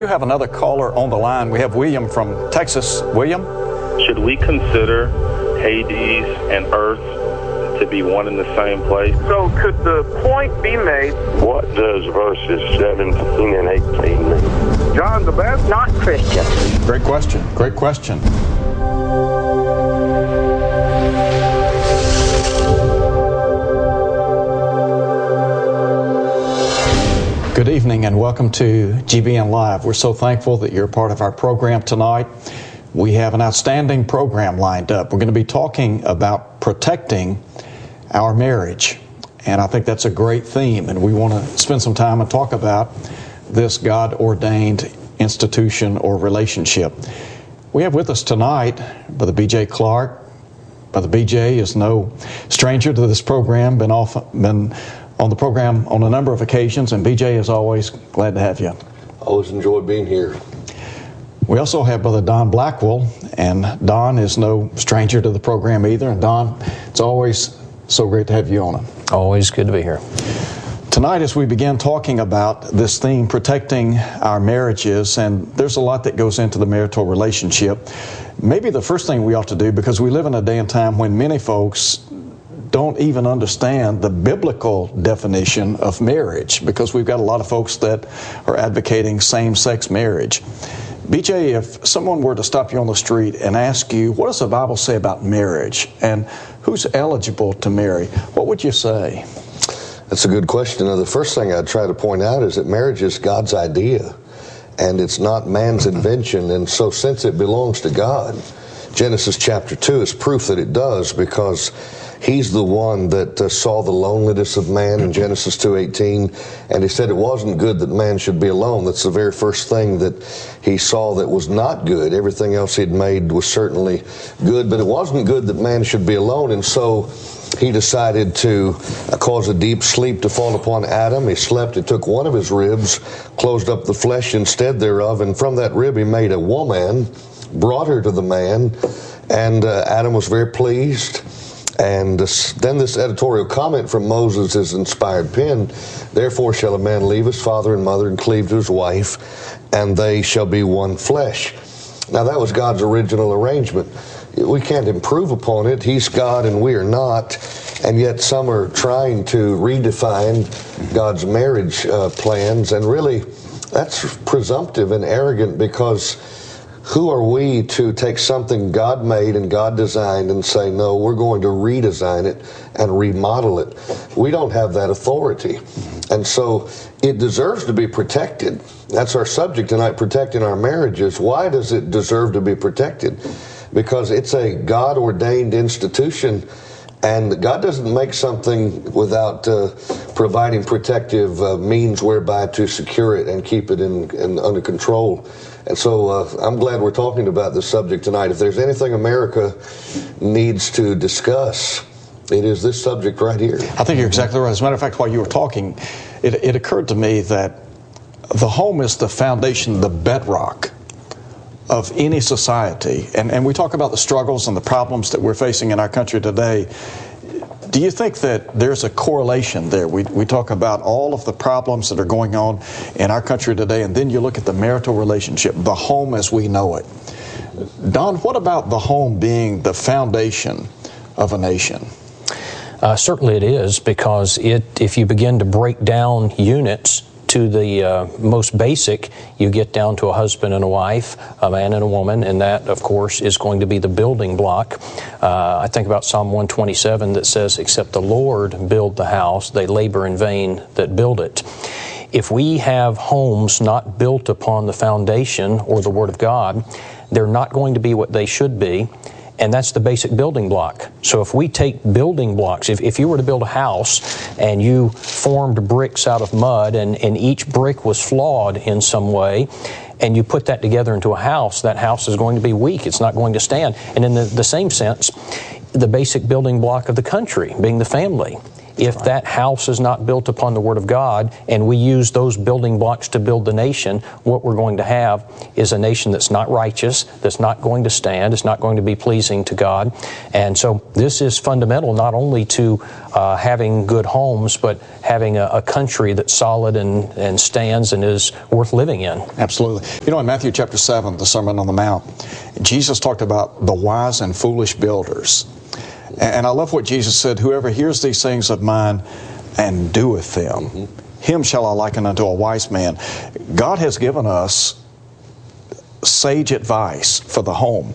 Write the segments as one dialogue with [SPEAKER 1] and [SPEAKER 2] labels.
[SPEAKER 1] You have another caller on the line. We have William from Texas. William?
[SPEAKER 2] Should we consider Hades and Earth to be one and the same place?
[SPEAKER 3] So could the point be made?
[SPEAKER 4] What does verses 17 and 18 mean?
[SPEAKER 3] John the Baptist?
[SPEAKER 5] Not Christian.
[SPEAKER 1] Great question. Great question. Good evening and welcome to GBN Live. We're so thankful that you're a part of our program tonight. We have an outstanding program lined up. We're going to be talking about protecting our marriage. And I think that's a great theme, and we want to spend some time and talk about this God-ordained institution or relationship. We have with us tonight Brother B.J. Clark. Brother B.J. is no stranger to this program, been on the program on a number of occasions, and B.J. is always glad to have you.
[SPEAKER 4] Always enjoy being here.
[SPEAKER 1] We also have Brother Don Blackwell, and Don is no stranger to the program either. And Don, it's always so great to have you on it.
[SPEAKER 6] Always good to be here.
[SPEAKER 1] Tonight, as we begin talking about this theme, protecting our marriages, and there's a lot that goes into the marital relationship, maybe the first thing we ought to do, because we live in a day and time when many folks don't even understand the biblical definition of marriage, because we've got a lot of folks that are advocating same-sex marriage. BJ, if someone were to stop you on the street and ask you, what does the Bible say about marriage and who's eligible to marry, what would you say?
[SPEAKER 4] That's a good question. The first thing I'd try to point out is that marriage is God's idea, and it's not man's invention. And so since it belongs to God, Genesis chapter 2 is proof that it does, because He's the one that saw the loneliness of man in Genesis 2:18, and He said it wasn't good that man should be alone. That's the very first thing that He saw that was not good. Everything else He'd made was certainly good, but it wasn't good that man should be alone, and so He decided to cause a deep sleep to fall upon Adam. He slept, He took one of his ribs, closed up the flesh instead thereof, and from that rib He made a woman, brought her to the man, and Adam was very pleased. And then this editorial comment from Moses' inspired pen, therefore shall a man leave his father and mother and cleave to his wife, and they shall be one flesh. Now that was God's original arrangement. We can't improve upon it. He's God and we are not. And yet some are trying to redefine God's marriage plans. And really, that's presumptive and arrogant, because who are we to take something God made and God designed and say, no, we're going to redesign it and remodel it? We don't have that authority. And so it deserves to be protected. That's our subject tonight, protecting our marriages. Why does it deserve to be protected? Because it's a God-ordained institution, and God doesn't make something without providing protective means whereby to secure it and keep it in under control. And so I'm glad we're talking about this subject tonight. If there's anything America needs to discuss, it is this subject right here.
[SPEAKER 1] I think you're exactly right. As a matter of fact, while you were talking, it occurred to me that the home is the foundation, the bedrock of any society. And we talk about the struggles and the problems that we're facing in our country today. Do you think that there's a correlation there? We talk about all of the problems that are going on in our country today, and then you look at the marital relationship, the home as we know it. Don, what about the home being the foundation of a nation?
[SPEAKER 6] Certainly it is, because if you begin to break down units to the most basic, you get down to a husband and a wife, a man and a woman, and that, of course, is going to be the building block. I think about Psalm 127 that says, except the Lord build the house, they labor in vain that build it. If we have homes not built upon the foundation or the Word of God, they're not going to be what they should be. And that's the basic building block. So if we take building blocks, if you were to build a house and you formed bricks out of mud and each brick was flawed in some way, and you put that together into a house, that house is going to be weak. It's not going to stand. And in the same sense, the basic building block of the country, being the family, If that house is not built upon the Word of God, and we use those building blocks to build the nation, what we're going to have is a nation that's not righteous, that's not going to stand, it's not going to be pleasing to God. And so this is fundamental not only to having good homes, but having a country that's solid and stands and is worth living in.
[SPEAKER 1] Absolutely. You know, in Matthew chapter 7, the Sermon on the Mount, Jesus talked about the wise and foolish builders. And I love what Jesus said, whoever hears these things of mine and doeth them, him shall I liken unto a wise man. God has given us sage advice for the home.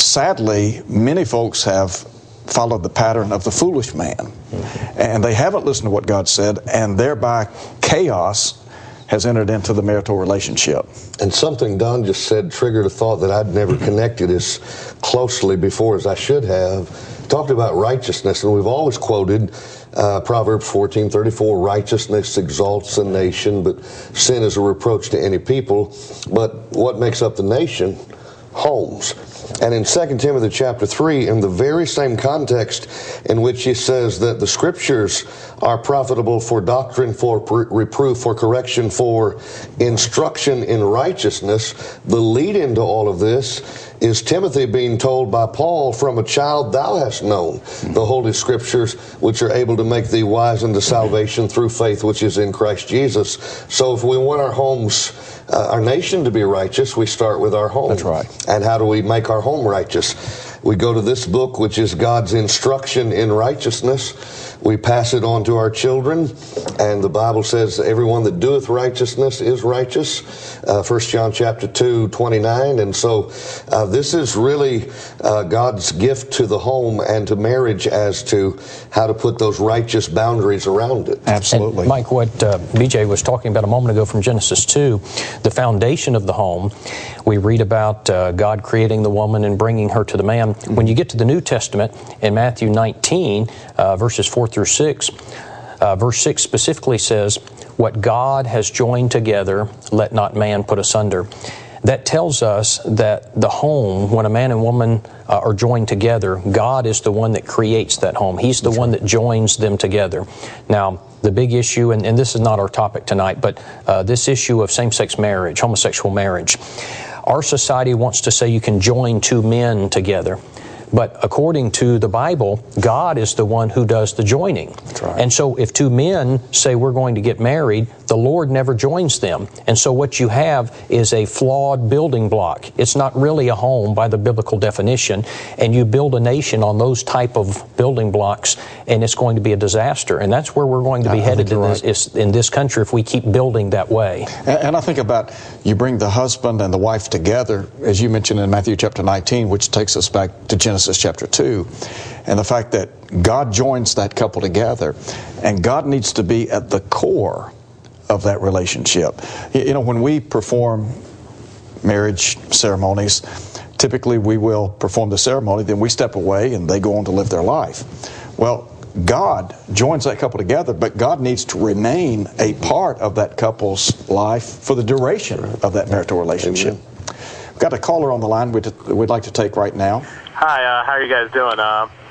[SPEAKER 1] Sadly, many folks have followed the pattern of the foolish man. And they haven't listened to what God said, and thereby chaos has entered into the marital relationship.
[SPEAKER 4] And something Don just said triggered a thought that I'd never connected as closely before as I should have. Talked about righteousness, and we've always quoted Proverbs 14:34, righteousness exalts a nation, but sin is a reproach to any people. But what makes up the nation? Homes. And in 2 Timothy chapter 3, in the very same context in which he says that the Scriptures are profitable for doctrine, for reproof, for correction, for instruction in righteousness, the lead into all of this is Timothy being told by Paul, from a child thou hast known the Holy Scriptures, which are able to make thee wise unto salvation through faith which is in Christ Jesus. So if we want our homes, our nation to be righteous, we start with our home.
[SPEAKER 1] That's right.
[SPEAKER 4] And how do we make our home righteous? We go to this book, which is God's instruction in righteousness. We pass it on to our children, and the Bible says everyone that doeth righteousness is righteous. 1 John chapter 2:29. And so this is really God's gift to the home and to marriage as to how to put those righteous boundaries around it.
[SPEAKER 1] Absolutely.
[SPEAKER 6] And Mike, what BJ was talking about a moment ago from Genesis 2, the foundation of the home, we read about God creating the woman and bringing her to the man. When you get to the New Testament, in Matthew 19, verses 4 through 6, verse 6 specifically says, what God has joined together, let not man put asunder. That tells us that the home, when a man and woman are joined together, God is the one that creates that home. He's the one that joins them together. Now, the big issue, and this is not our topic tonight, but this issue of same-sex marriage, homosexual marriage. Our society wants to say you can join two men together. But according to the Bible, God is the one who does the joining.
[SPEAKER 1] That's right.
[SPEAKER 6] And so if two men say we're going to get married, the Lord never joins them. And so what you have is a flawed building block. It's not really a home by the biblical definition. And you build a nation on those type of building blocks, and it's going to be a disaster. And that's where we're going to be headed in this country if we keep building that way.
[SPEAKER 1] And I think about, you bring the husband and the wife together, as you mentioned in Matthew chapter 19, which takes us back to Genesis chapter 2, and the fact that God joins that couple together, and God needs to be at the core of that relationship. You know, when we perform marriage ceremonies, typically we will perform the ceremony, then we step away and they go on to live their life. Well, God joins that couple together, but God needs to remain a part of that couple's life for the duration of that marital relationship. We've got a caller on the line we'd like to take right now.
[SPEAKER 3] Hi, how are you guys doing?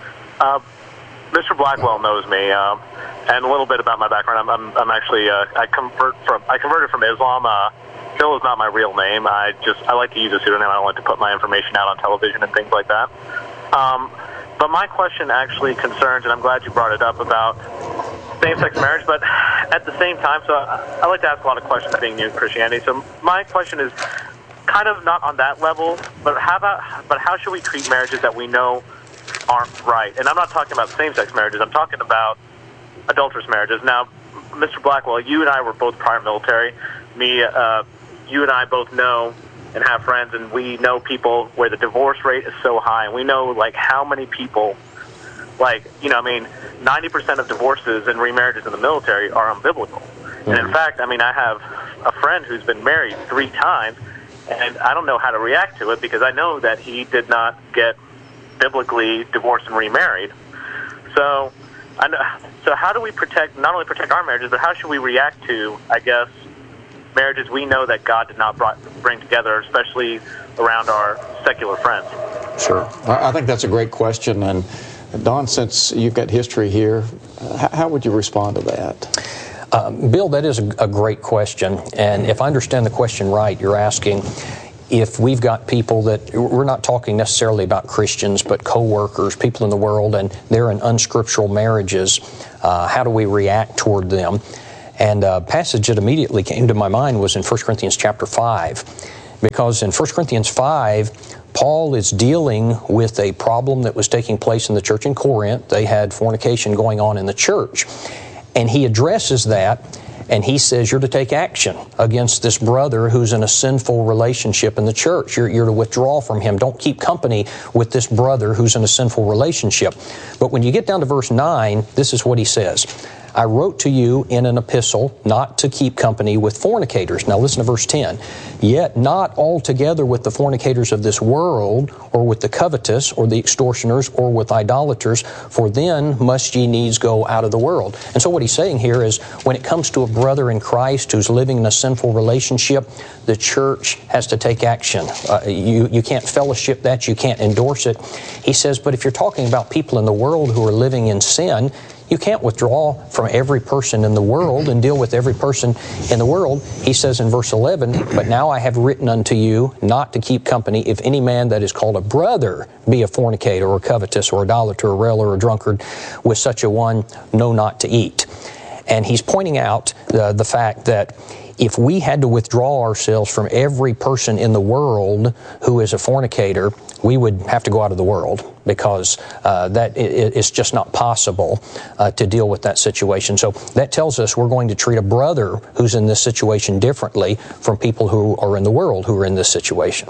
[SPEAKER 3] Mr. Blackwell knows me, and a little bit about my background. I'm actually I converted from Islam. Phil is not my real name. I like to use a pseudonym. I don't like to put my information out on television and things like that. But my question actually concerns, and I'm glad you brought it up, about same-sex marriage. But at the same time, so I like to ask a lot of questions being new in Christianity. So my question is kind of not on that level, but how should we treat marriages that we know aren't right? And I'm not talking about same-sex marriages. I'm talking about adulterous marriages. Now, Mr. Blackwell, you and I were both prior military. You and I both know and have friends, and we know people where the divorce rate is so high, and we know like how many people, 90% of divorces and remarriages in the military are unbiblical. Mm-hmm. And in fact, I have a friend who's been married 3 times, and I don't know how to react to it because I know that he did not get biblically divorced and remarried. So how do we not only protect our marriages, but how should we react to, I guess, marriages we know that God did not bring together, especially around our secular friends?
[SPEAKER 1] Sure. I think that's a great question. And Don, since you've got history here How would you respond to that?
[SPEAKER 6] Bill, that is a great question. And if I understand the question right, you're asking if we've got people that, we're not talking necessarily about Christians, but co-workers, people in the world, and they're in unscriptural marriages, how do we react toward them? And a passage that immediately came to my mind was in 1 Corinthians chapter 5. Because in 1 Corinthians 5, Paul is dealing with a problem that was taking place in the church in Corinth. They had fornication going on in the church. And he addresses that, and he says you're to take action against this brother who's in a sinful relationship in the church. You're to withdraw from him. Don't keep company with this brother who's in a sinful relationship. But when you get down to verse 9, this is what he says. I wrote to you in an epistle not to keep company with fornicators. Now listen to verse 10. Yet not altogether with the fornicators of this world, or with the covetous, or the extortioners, or with idolaters, for then must ye needs go out of the world. And so what he's saying here is, when it comes to a brother in Christ who's living in a sinful relationship, the church has to take action. You can't fellowship that, you can't endorse it. He says, but if you're talking about people in the world who are living in sin, you can't withdraw from every person in the world and deal with every person in the world. He says in verse 11, but now I have written unto you not to keep company if any man that is called a brother be a fornicator or covetous or idolater or railer or drunkard, with such a one know not to eat. And he's pointing out the fact that if we had to withdraw ourselves from every person in the world who is a fornicator, we would have to go out of the world, because it's just not possible to deal with that situation. So that tells us we're going to treat a brother who's in this situation differently from people who are in the world who are in this situation.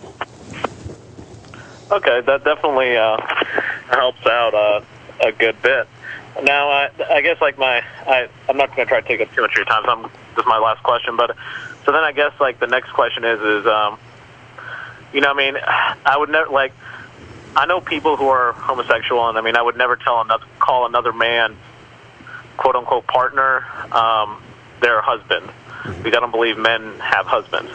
[SPEAKER 3] Okay, that definitely helps out a good bit. Now, I guess I'm not going to try to take up too much of your time, so this is my last question. But so then I guess the next question is I would never I know people who are homosexual, and I would never call another man, quote unquote, partner, their husband, because I don't believe men have husbands.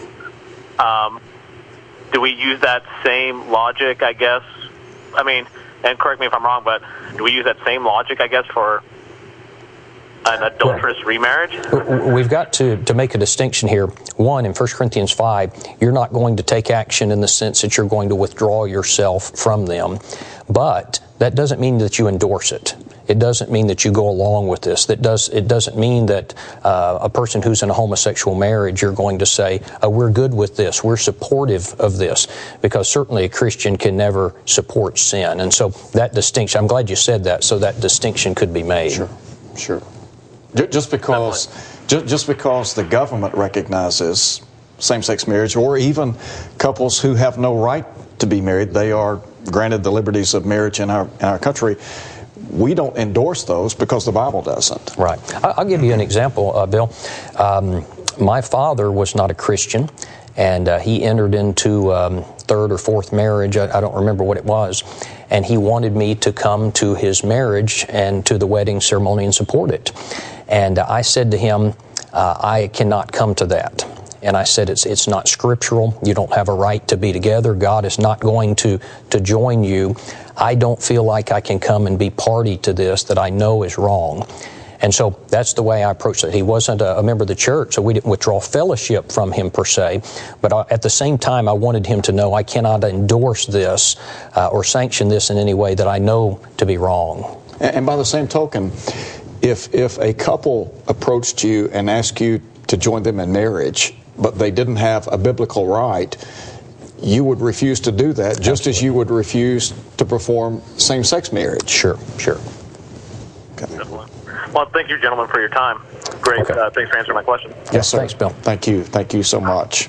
[SPEAKER 3] Do we use that same logic, I guess? And correct me if I'm wrong, but do we use that same logic, I guess, for an adulterous remarriage?
[SPEAKER 6] We've got to make a distinction here. One, in 1 Corinthians 5, you're not going to take action in the sense that you're going to withdraw yourself from them. But that doesn't mean that you endorse it. It doesn't mean that you go along with this. It doesn't mean that a person who's in a homosexual marriage, you're going to say, we're good with this, we're supportive of this, because certainly a Christian can never support sin. And so that distinction, I'm glad you said that, so that distinction could be made.
[SPEAKER 1] Sure. Just because the government recognizes same-sex marriage, or even couples who have no right to be married, they are granted the liberties of marriage in our country, we don't endorse those because the Bible doesn't.
[SPEAKER 6] Right. I'll give you an example, Bill. My father was not a Christian, and he entered into third or fourth marriage, I don't remember what it was, and he wanted me to come to his marriage and to the wedding ceremony and support it. And I said to him, I cannot come to that. And I said, it's not scriptural. You don't have a right to be together. God is not going to join you. I don't feel like I can come and be party to this that I know is wrong. And so that's the way I approached it. He wasn't a member of the church, so we didn't withdraw fellowship from him per se. But at the same time, I wanted him to know I cannot endorse this or sanction this in any way that I know to be wrong.
[SPEAKER 1] And by the same token, if a couple approached you and asked you to join them in marriage, but they didn't have a biblical right, you would refuse to do that, just as you would refuse to perform same-sex marriage.
[SPEAKER 6] Sure.
[SPEAKER 1] Okay.
[SPEAKER 3] Well, thank you, gentlemen, for your time. Great.
[SPEAKER 6] Okay.
[SPEAKER 3] Thanks for answering my question.
[SPEAKER 1] Yes, sir.
[SPEAKER 6] Thanks, Bill.
[SPEAKER 1] Thank you so much.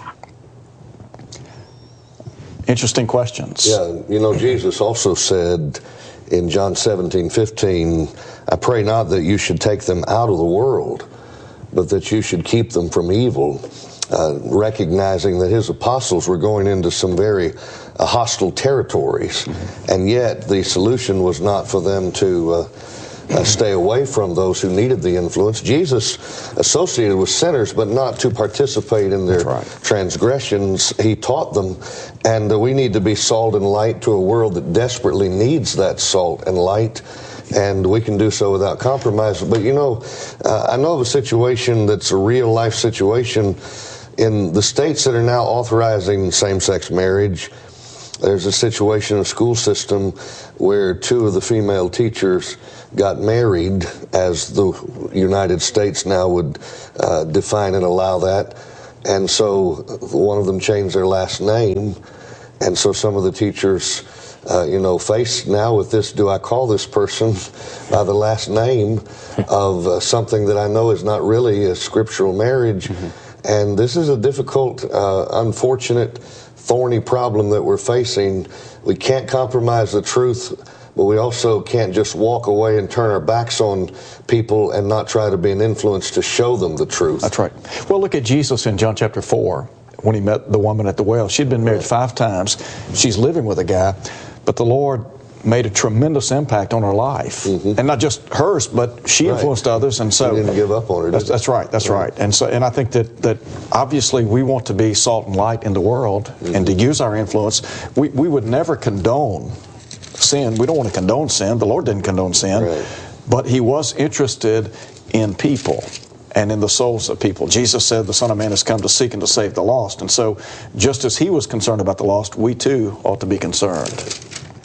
[SPEAKER 1] Interesting questions.
[SPEAKER 4] Yeah, Jesus also said in John 17:15, I pray not that you should take them out of the world, but that you should keep them from evil. Recognizing that his apostles were going into some very hostile territories, and yet the solution was not for them to stay away from those who needed the influence. Jesus associated with sinners, but not to participate in their transgressions. He taught them, and we need to be salt and light to a world that desperately needs that salt and light. and we can do so without compromise. But I know of a situation that's a real life situation in the states that are now authorizing same-sex marriage. There's a situation in the school system where 2 of the female teachers got married, as the United States now would define and allow that. And so one of them changed their last name. And so some of the teachers, face now with this, do I call this person by the last name of something that I know is not really a scriptural marriage? Mm-hmm. And this is a difficult, unfortunate, thorny problem that we're facing. We can't compromise the truth, but we also can't just walk away and turn our backs on people and not try to be an influence to show them the truth.
[SPEAKER 1] That's right. Well, look at Jesus in John chapter 4 when he met the woman at the well. She'd been married 5 times. She's living with a guy, but the Lord made a tremendous impact on her life. Mm-hmm. And not just hers, but she influenced others. And so
[SPEAKER 4] he didn't give up on her.
[SPEAKER 1] That's right. That's right. And I think that obviously we want to be salt and light in the world, mm-hmm. and to use our influence. We would never condone sin. We don't want to condone sin. The Lord didn't condone sin. Right. But he was interested in people and in the souls of people. Jesus said the Son of Man has come to seek and to save the lost. And so just as he was concerned about the lost, we too ought to be concerned.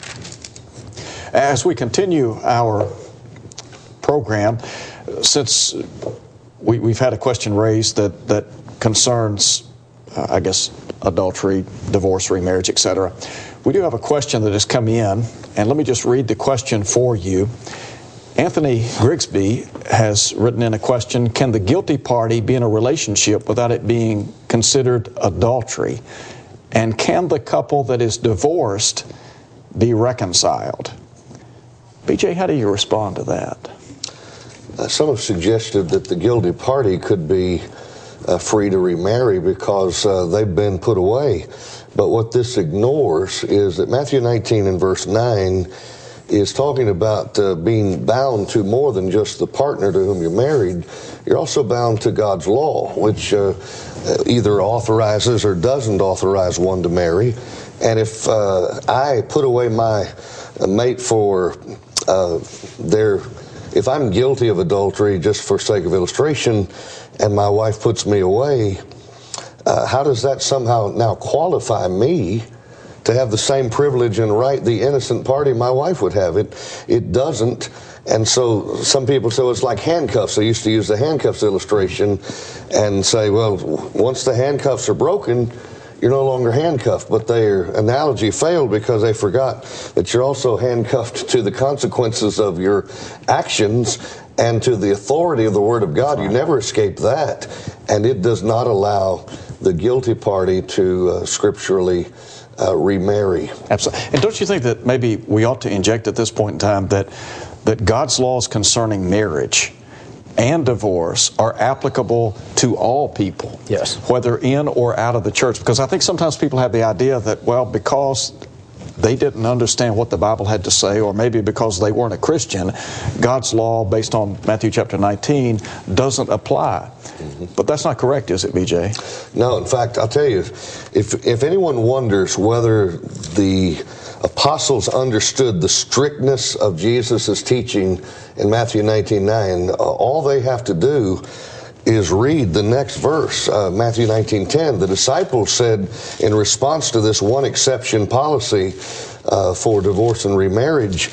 [SPEAKER 1] As we continue our program, since we've had a question raised that concerns, adultery, divorce, remarriage, etc., we do have a question that has come in, and let me just read the question for you. Anthony Grigsby has written in a question: can the guilty party be in a relationship without it being considered adultery? And can the couple that is divorced be reconciled? BJ, how do you respond to that?
[SPEAKER 4] Some have suggested that the guilty party could be free to remarry because they've been put away. But what this ignores is that Matthew 19 and verse 9 is talking about being bound to more than just the partner to whom you're married. You're also bound to God's law, which either authorizes or doesn't authorize one to marry. And if I put away my mate for if I'm guilty of adultery, just for sake of illustration, and my wife puts me away, how does that somehow now qualify me to have the same privilege and right the innocent party my wife would have? It doesn't. And so some people say, well, it's like handcuffs. They used to use the handcuffs illustration and say, well, once the handcuffs are broken, you're no longer handcuffed. But their analogy failed because they forgot that you're also handcuffed to the consequences of your actions and to the authority of the Word of God. You never escape that. And it does not allow the guilty party to scripturally remarry.
[SPEAKER 1] Absolutely. And don't you think that maybe we ought to inject at this point in time that God's laws concerning marriage and divorce are applicable to all people,
[SPEAKER 6] yes,
[SPEAKER 1] whether in or out of the church? Because I think sometimes people have the idea that, well, because they didn't understand what the Bible had to say, or maybe because they weren't a Christian, God's law, based on Matthew chapter 19, doesn't apply. Mm-hmm. But that's not correct, is it, BJ?
[SPEAKER 4] No, in fact, I'll tell you, if anyone wonders whether the apostles understood the strictness of Jesus' teaching in Matthew 19:9, all they have to do is read the next verse, Matthew 19:10. The disciples said, in response to this one exception policy for divorce and remarriage,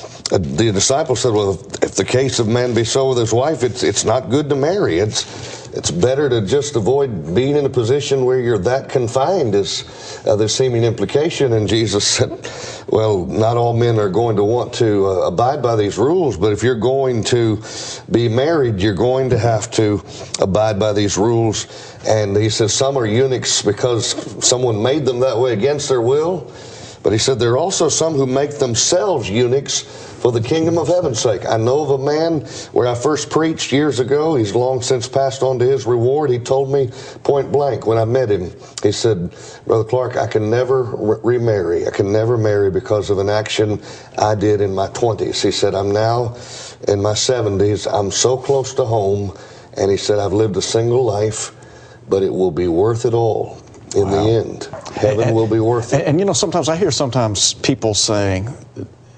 [SPEAKER 4] the disciples said, well, if the case of man be so with his wife, it's not good to marry. It's better to just avoid being in a position where you're that confined, is the seeming implication. And Jesus said, well, not all men are going to want to abide by these rules, but if you're going to be married, you're going to have to abide by these rules. And he says some are eunuchs because someone made them that way against their will. But he said there are also some who make themselves eunuchs for the kingdom of heaven's sake. I know of a man where I first preached years ago. He's long since passed on to his reward. He told me point blank when I met him, he said, Brother Clark, I can never remarry. I can never marry because of an action I did in my 20s. He said, I'm now in my 70s. I'm so close to home. And he said, I've lived a single life, but it will be worth it all in the end. Heaven will be worth it.
[SPEAKER 1] And sometimes I hear people saying,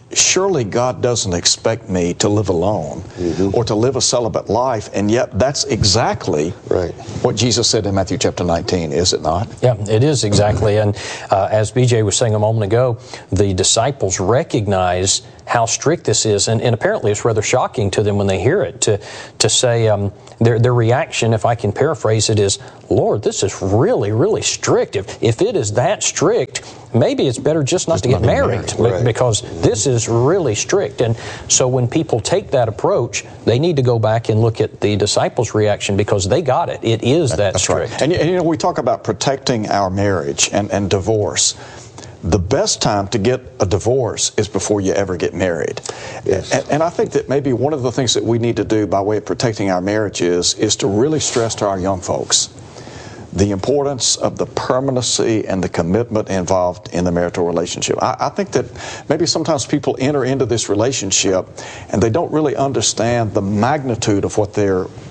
[SPEAKER 1] surely God doesn't expect me to live alone or to live a celibate life, and yet that's exactly what Jesus said in Matthew chapter 19, is it not?
[SPEAKER 6] Yeah, it is exactly. And as BJ was saying a moment ago, the disciples recognize how strict this is, and apparently it's rather shocking to them when they hear it, to say, their reaction, if I can paraphrase it, is, Lord, this is really, really strict. If it is that strict, maybe it's better just not to get married. Because this is really strict. And so when people take that approach, they need to go back and look at the disciples' reaction, because they got it. It is that strict.
[SPEAKER 1] Right. And we talk about protecting our marriage and divorce. The best time to get a divorce is before you ever get married.
[SPEAKER 4] Yes.
[SPEAKER 1] And I think that maybe one of the things that we need to do by way of protecting our marriages is to really stress to our young folks the importance of the permanency and the commitment involved in the marital relationship. I think that maybe sometimes people enter into this relationship and they don't really understand the magnitude of what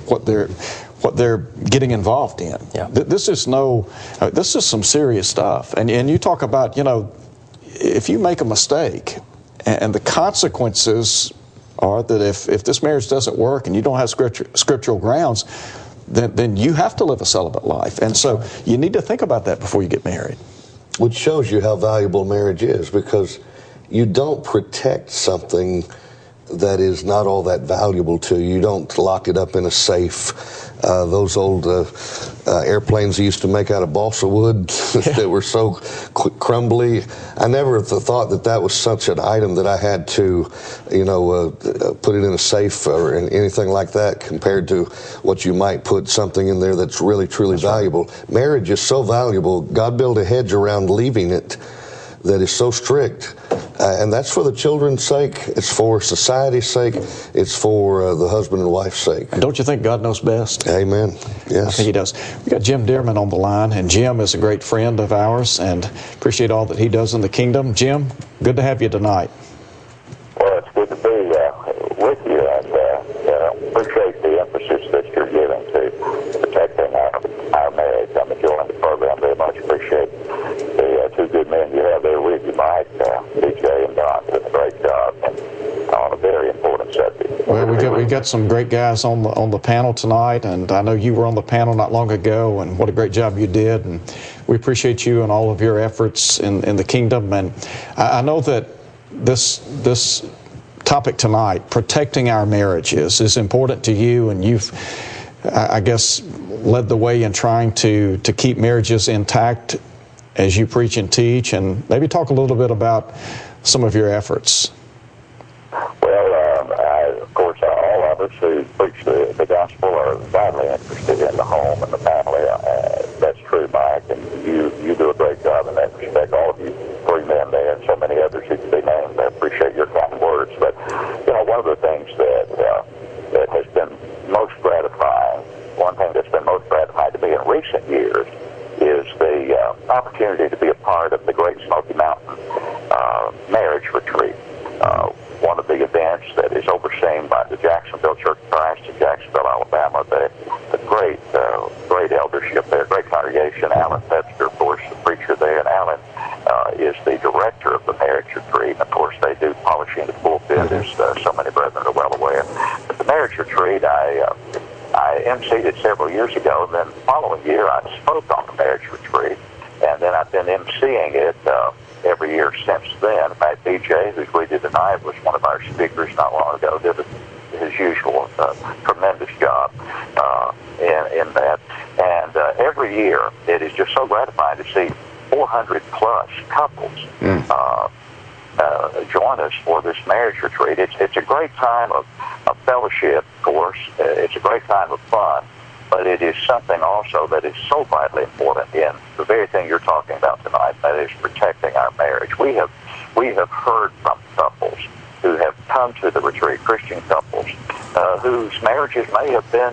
[SPEAKER 1] they're getting involved in.
[SPEAKER 6] Yeah.
[SPEAKER 1] This is some serious stuff. And you talk about, if you make a mistake and the consequences are that if this marriage doesn't work and you don't have scriptural grounds, then you have to live a celibate life. And so you need to think about that before you get married.
[SPEAKER 4] Which shows you how valuable marriage is, because you don't protect something that is not all that valuable to you. You don't lock it up in a safe. Those old airplanes they used to make out of balsa wood that were so crumbly. I never thought that was such an item that I had to, put it in a safe or anything like that, compared to what you might put something in there that's really, truly valuable. Right. Marriage is so valuable. God built a hedge around leaving it that is so strict. And that's for the children's sake. It's for society's sake. It's for the husband and wife's sake.
[SPEAKER 1] And don't you think God knows best?
[SPEAKER 4] Amen. Yes.
[SPEAKER 1] I think He does. We got Jim Dearman on the line, and Jim is a great friend of ours, and appreciate all that he does in the kingdom. Jim, good to have you tonight.
[SPEAKER 5] Well, it's good to be with you, and appreciate the emphasis that you're giving to protecting our marriage. I'm enjoying the program very much. Appreciate the two good men you have there with you, Mike, BJ, and Don, doing a great job on a very important subject.
[SPEAKER 1] Well, we got some great guys on the panel tonight, and I know you were on the panel not long ago, and what a great job you did, and we appreciate you and all of your efforts in the kingdom. And I know that this topic tonight, protecting our marriages, is important to you, and you've, I guess, led the way in trying to keep marriages intact as you preach and teach, and maybe talk a little bit about some of your efforts.
[SPEAKER 5] Well, of course, all of us who preach the gospel are vitally interested in the home and the family. That's true, Mike, and you do a great job in that respect. All of you three men there, and so many others who can be named. I appreciate your kind words. But one of the things that has been most gratifying, one thing that's been most gratifying to me in recent years, is the opportunity to be a part of the Great Smoky Mountain marriage retreat. One of the events that is overseen by the Jacksonville Church of Christ in Jacksonville, Alabama. The great eldership there, great congregation. Alan Pepster, of course, the preacher there, and Alan is the director of the marriage retreat. And of course, they do polishing the pulpit, as so many brethren are well aware. But the marriage retreat, I emceed it several years ago, and then the following year I spoke on the marriage retreat, and then I've been emceeing it every year since then. In fact, BJ, who's with you tonight, was one of our speakers not long ago, did his usual tremendous job in that. And every year, it is just so gratifying to see 400 plus couples join us for this marriage retreat. It's a great time of fellowship, of course. It's a great time of fun, but it is something also that is so vitally important in the very thing you're talking about tonight, that is protecting our marriage. We have heard from couples who have come to the retreat, Christian couples, whose marriages may have been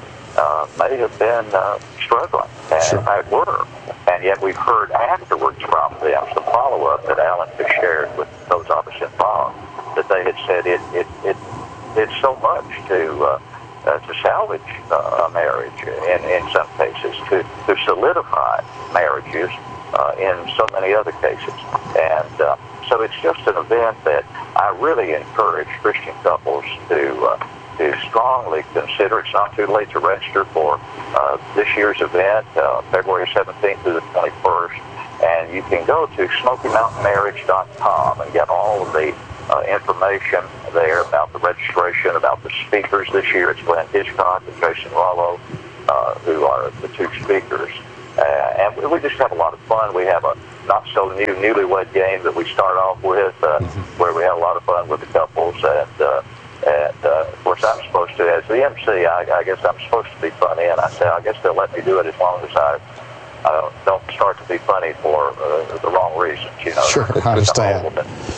[SPEAKER 5] struggling, and in fact were. And yet we've heard afterwards from them, some follow-up that Alan has shared with those of us involved, that they had said it's so much to salvage a marriage, in some cases, to solidify marriages in so many other cases. And so it's just an event that I really encourage Christian couples to strongly consider. It's not too late to register for this year's event, February 17th through the 21st. And you can go to SmokyMountainMarriage.com and get all of the information there about the registration, about the speakers this year. It's Glenn Hitchcock and Jason Rollo, who are the two speakers. And we just have a lot of fun. We have a not-so-new newlywed game that we start off with, where we have a lot of fun with the couples. And of course, I'm supposed to, as the MC, I guess I'm supposed to be funny, and I say, I guess they'll let me do it as long as I don't start to be funny for the wrong reasons, you know.
[SPEAKER 1] Sure, I understand.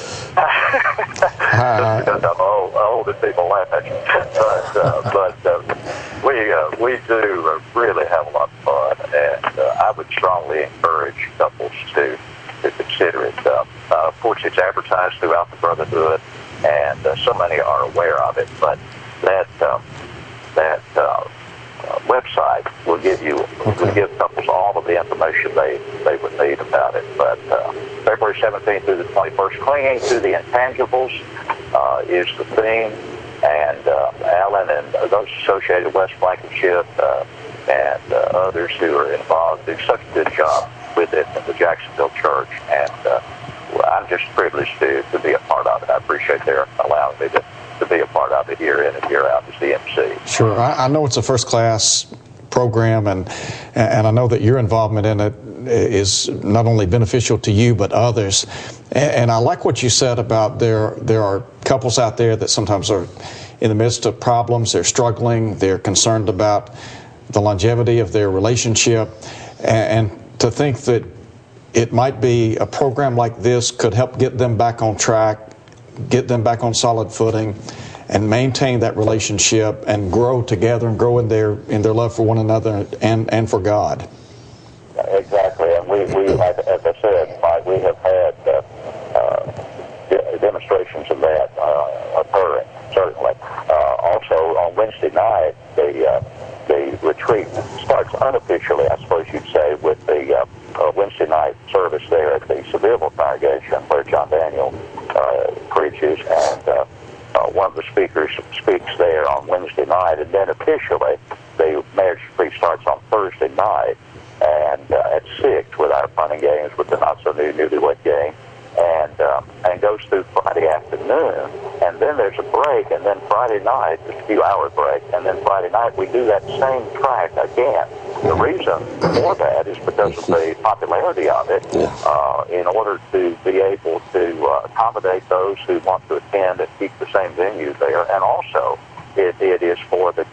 [SPEAKER 5] Just because I'm old and people laugh at you. But we do really have a lot of fun, and I would strongly encourage couples to consider it. Of course, it's advertised throughout the Brotherhood, and so many are aware of it, but that website will give couples all of the information they would need about it. But February 17th through the 21st, Clinging to the Intangibles is the theme, and Alan and those associated, West Blankenship and others who are involved, do such a good job with it in the Jacksonville Church, and I'm just privileged to be a part of it. I appreciate their allowing me to be a part of it year in and year out as the MC.
[SPEAKER 1] Sure. I know it's a first-class program, and I know that your involvement in it is not only beneficial to you but others. And I like what you said about there are couples out there that sometimes are in the midst of problems, they're struggling, they're concerned about the longevity of their relationship, and to think that it might be a program like this could help get them back on track, get them back on solid footing, and maintain that relationship and grow together and grow in their love for one another and for God.
[SPEAKER 5] Exactly, and we as I said, Mike, we have had demonstrations of that occurring, certainly. Also, on Wednesday night, the retreat starts unofficially, I suppose you'd say, with the Wednesday night service there at the Sevilleville congregation where John Daniel preaches, and one of the speakers speaks there on Wednesday night, and then officially the marriage retreat starts on Thursday night, and at 6 with our fun and games with the not-so-new newlywed game, and goes through Friday afternoon, and then there's a break, and then Friday night, a few-hour break, and then Friday night we do that same track again. The reason for that is because of the popularity of it, in order to be able to accommodate those who want to attend and keep the same venue there, and also it is for the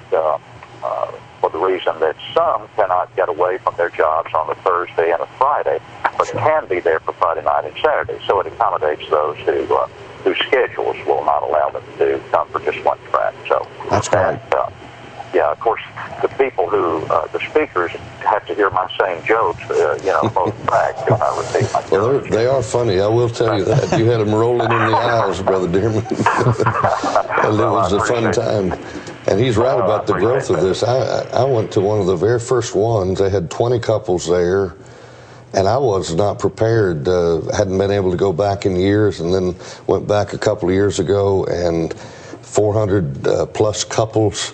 [SPEAKER 5] reason that some cannot get away from their jobs on a Thursday and a Friday, but can be there for Friday night and Saturday. So it accommodates those whose schedules will not allow them to come for just one track. So
[SPEAKER 1] that's great.
[SPEAKER 5] Yeah, of course, the people the speakers have to hear my saying jokes, both tracks. If I repeat my jokes.
[SPEAKER 4] They are funny. I will tell you that. You had them rolling in the aisles, Brother Dearman. And it was a fun time. And he's right about the growth of this. I went to one of the very first ones. They had 20 couples there, and I was not prepared. Hadn't been able to go back in years, and then went back a couple of years ago, and 400 plus couples,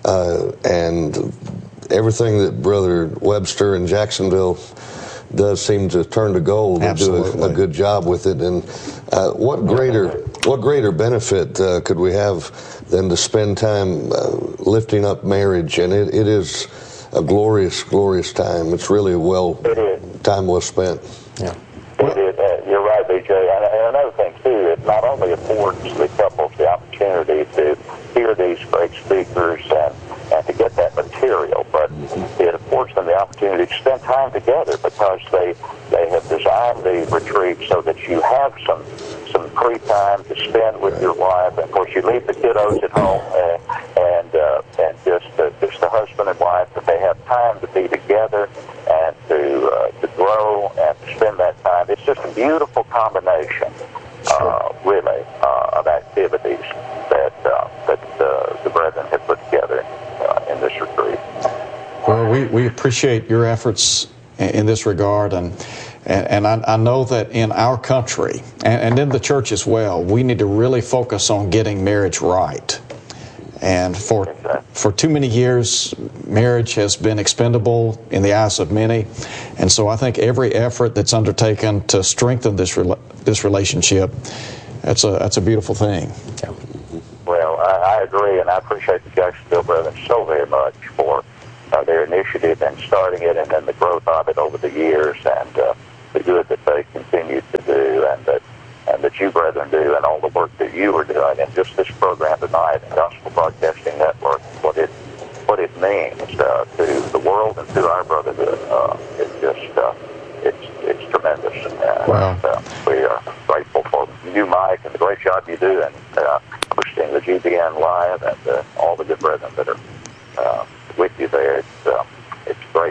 [SPEAKER 4] and everything that Brother Webster in Jacksonville does seem to turn to gold.
[SPEAKER 1] Absolutely.
[SPEAKER 4] And do a good job with it. And what greater benefit could we have than to spend time lifting up marriage? And it is a glorious, glorious time. It's really time well spent.
[SPEAKER 5] Yeah. You're right, BJ. And another thing, too, it not only affords the couples the opportunity to hear these great speakers and to get that material, but it affords them the opportunity to spend time together, because they have designed the retreat so that you have some free time to spend with your wife. And of course, you leave the kiddos at home, and just the husband and wife, but they have time to be together and to grow and to spend that time. It's just a beautiful combination, really, of activities that the brethren have put together in this retreat.
[SPEAKER 1] Well, we appreciate your efforts in this regard, and And I know that in our country, and in the church as well, we need to really focus on getting marriage right. And for too many years, marriage has been expendable in the eyes of many. And so I think every effort that's undertaken to strengthen this relationship, that's a beautiful thing.
[SPEAKER 6] Yeah.
[SPEAKER 5] Well, I agree, and I appreciate the Jacksonville Brethren so very much for their initiative in starting it, and then the growth of it over the years, and the good that they continue to do, and that you brethren do, and all the work that you are doing, and just this program tonight, the Gospel Broadcasting Network, what it means to the world and to our brotherhood. It's tremendous.
[SPEAKER 1] Wow.
[SPEAKER 5] We are grateful for you, Mike, and the great job you do, and hosting the GBN Live, and all the good brethren that are with you there. It's great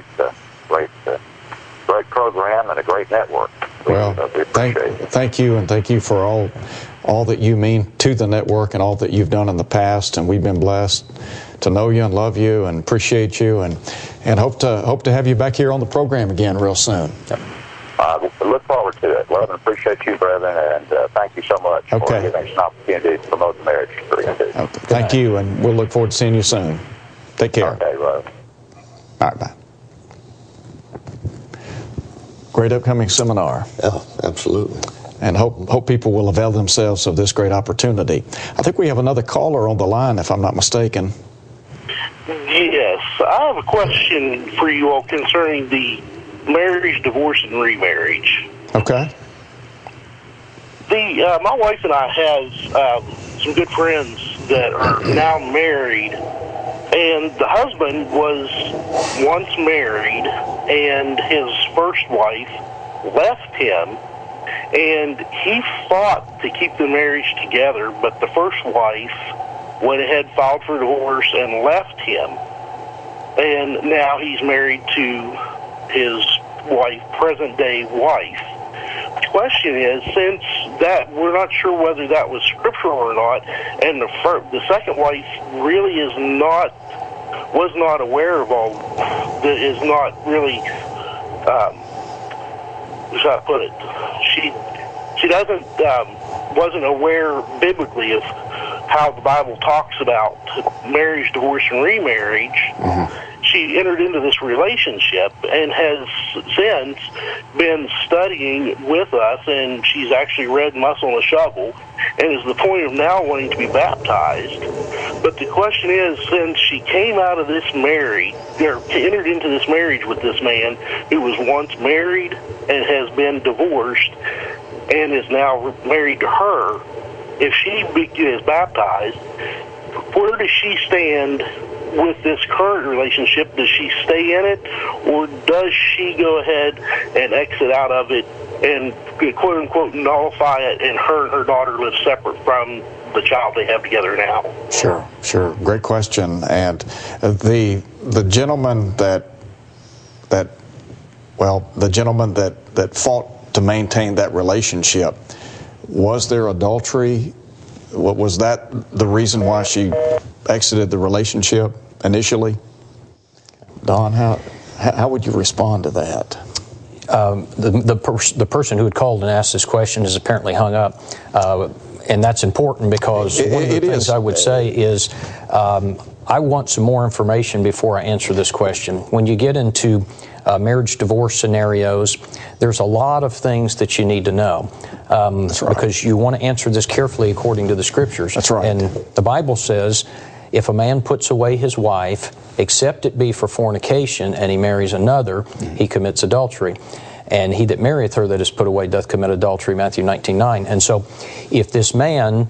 [SPEAKER 5] program and a great network.
[SPEAKER 1] Well,
[SPEAKER 5] we appreciate it.
[SPEAKER 1] Thank you, and thank you for all that you mean to the network and all that you've done in the past. And we've been blessed to know you and love you and appreciate you, and hope to have you back here on the program again real soon.
[SPEAKER 6] Yep.
[SPEAKER 5] Look forward to it. Love and appreciate you, brethren, and thank you so much for giving us an opportunity to promote the marriage tree.
[SPEAKER 1] Thank you, and we'll look forward to seeing you soon. Take care.
[SPEAKER 5] Okay, right.
[SPEAKER 1] All right, bye. Great upcoming seminar.
[SPEAKER 4] Yeah, absolutely.
[SPEAKER 1] And hope people will avail themselves of this great opportunity. I think we have another caller on the line, if I'm not mistaken.
[SPEAKER 7] Yes, I have a question for you all concerning the marriage, divorce, and remarriage.
[SPEAKER 1] Okay.
[SPEAKER 7] My wife and I have some good friends that are now married, and the husband was once married, and his first wife left him, and he fought to keep the marriage together, but the first wife went ahead, filed for divorce, and left him, and now he's married to his wife, present-day wife. The question is, since that we're not sure whether that was scriptural or not, and the second wife really was not aware of all, is not really, how to put it, she doesn't wasn't aware biblically of how the Bible talks about marriage, divorce, and remarriage. Mm-hmm. She entered into this relationship and has since been studying with us, and she's actually read Muscle and a Shovel, and is the point of now wanting to be baptized. But the question is, since she came out of this marriage, or entered into this marriage with this man who was once married and has been divorced and is now married to her, if she is baptized, where does she stand with this current relationship? Does she stay in it, or does she go ahead and exit out of it and quote-unquote nullify it, and her daughter live separate from the child they have together now?
[SPEAKER 1] Sure. Great question. And the gentleman that fought to maintain that relationship, was there adultery? Was that the reason why she exited the relationship initially? Don, how would you respond to that?
[SPEAKER 6] The person who had called and asked this question is apparently hung up, and that's important because one of the things I would say is I want some more information before I answer this question. When you get into marriage divorce scenarios, there's a lot of things that you need to know. That's right. Because you want to answer this carefully according to the Scriptures.
[SPEAKER 1] That's right.
[SPEAKER 6] And the Bible says, if a man puts away his wife, except it be for fornication, and he marries another, he commits adultery. And he that marrieth her that is put away doth commit adultery, Matthew 19:9. And so if this man,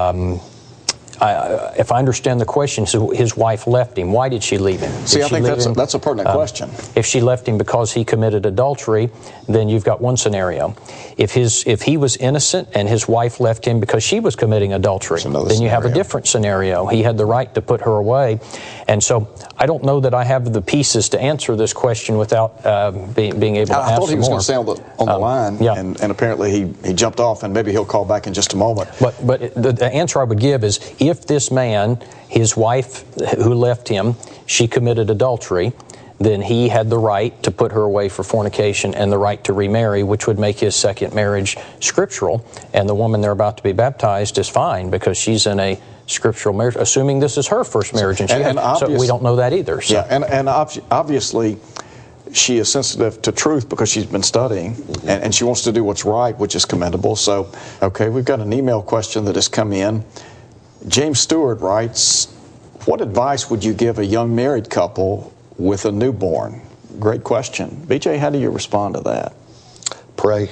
[SPEAKER 6] if I understand the question, so his wife left him. Why did she leave him?
[SPEAKER 1] See, I think that's a pertinent question.
[SPEAKER 6] If she left him because he committed adultery, then you've got one scenario. If he was innocent and his wife left him because she was committing adultery, then you have a different scenario. He had the right to put her away. And so I don't know that I have the pieces to answer this question without being able to ask more.
[SPEAKER 1] I thought he was going to stay on the line,
[SPEAKER 6] yeah.
[SPEAKER 1] and apparently he jumped off, and maybe he'll call back in just a moment.
[SPEAKER 6] But the answer I would give is, if this man, his wife who left him, she committed adultery, then he had the right to put her away for fornication and the right to remarry, which would make his second marriage scriptural. And the woman they're about to be baptized is fine because she's in a scriptural marriage, assuming this is her first marriage, and so we don't know that either. So.
[SPEAKER 1] Yeah, and obviously she is sensitive to truth because she's been studying, and she wants to do what's right, which is commendable. So, okay, we've got an email question that has come in. James Stewart writes, what advice would you give a young married couple with a newborn? Great question. BJ, how do you respond to that?
[SPEAKER 4] Pray.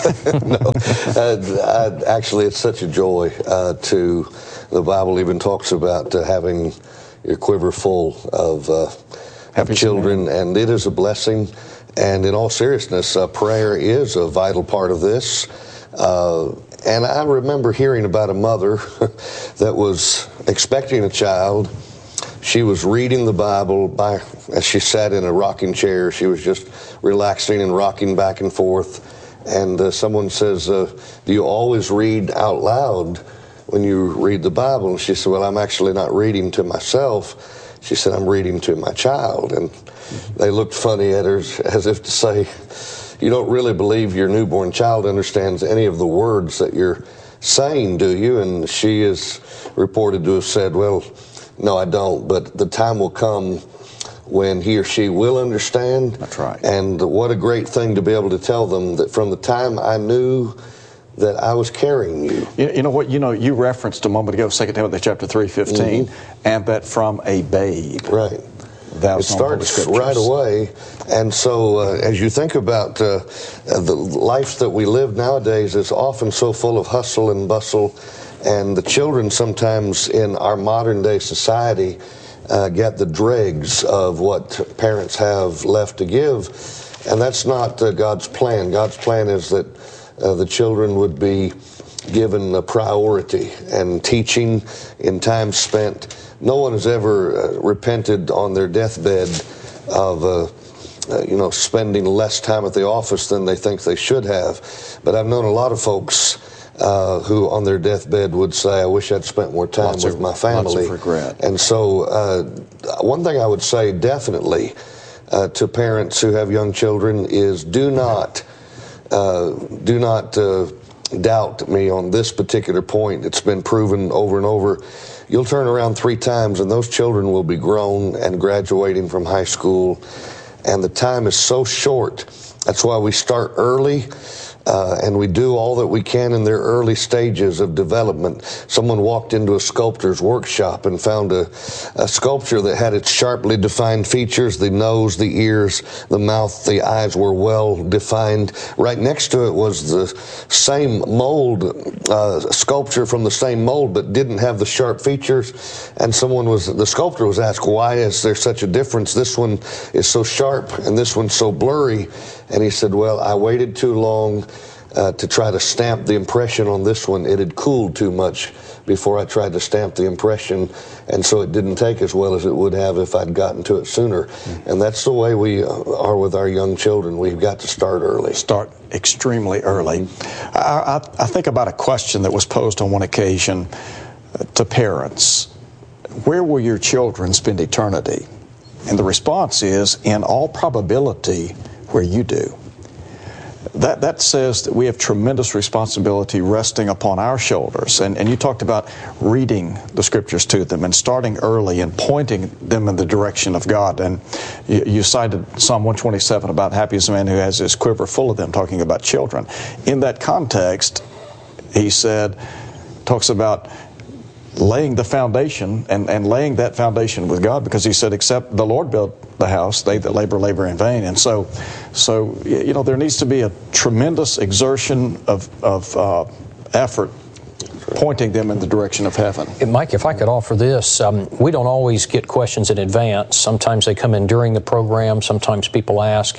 [SPEAKER 4] Actually, it's such a joy to, the Bible even talks about having your quiver full of children, and it is a blessing. And in all seriousness, prayer is a vital part of this. And I remember hearing about a mother that was expecting a child. She was reading the Bible as she sat in a rocking chair. She was just relaxing and rocking back and forth. And someone says, do you always read out loud when you read the Bible? And she said, well, I'm actually not reading to myself. She said, I'm reading to my child. And they looked funny at her as if to say, you don't really believe your newborn child understands any of the words that you're saying, do you? And she is reported to have said, well, no, I don't, but the time will come when he or she will understand.
[SPEAKER 1] That's right.
[SPEAKER 4] And what a great thing to be able to tell them that from the time I knew that I was carrying you.
[SPEAKER 1] You know what? You referenced a moment ago, 2 Timothy chapter 3:15, and that from a babe.
[SPEAKER 4] Right. It starts right away. And so as you think about the life that we live nowadays, is often so full of hustle and bustle. And the children sometimes in our modern day society get the dregs of what parents have left to give. And that's not God's plan. God's plan is that the children would be given a priority and teaching in time spent. No one has ever repented on their deathbed of spending less time at the office than they think they should have. But I've known a lot of folks who on their deathbed would say, I wish I'd spent more time with my family.
[SPEAKER 1] Lots of regret.
[SPEAKER 4] And so one thing I would say definitely to parents who have young children is do not doubt me on this particular point. It's been proven over and over. You'll turn around 3 times and those children will be grown and graduating from high school. And the time is so short. That's why we start early. And we do all that we can in their early stages of development. Someone walked into a sculptor's workshop and found a sculpture that had its sharply defined features. The nose, the ears, the mouth, the eyes were well defined. Right next to it was the same mold, sculpture from the same mold, but didn't have the sharp features. And the sculptor was asked, why is there such a difference? This one is so sharp and this one's so blurry. And he said, well, I waited too long to try to stamp the impression on this one. It had cooled too much before I tried to stamp the impression, and so it didn't take as well as it would have if I'd gotten to it sooner. And that's the way we are with our young children. We've got to start early.
[SPEAKER 1] Start extremely early. I think about a question that was posed on one occasion to parents. Where will your children spend eternity? And the response is, in all probability, where you do. That says that we have tremendous responsibility resting upon our shoulders. And you talked about reading the scriptures to them and starting early and pointing them in the direction of God. And you cited Psalm 127 about happy is the man who has his quiver full of them, talking about children. In that context, he talks about laying the foundation and laying that foundation with God, because he said, except the Lord built the house, they that labor in vain. And so there needs to be a tremendous exertion of effort pointing them in the direction of heaven.
[SPEAKER 6] Mike, if I could offer this, we don't always get questions in advance. Sometimes they come in during the program. Sometimes people ask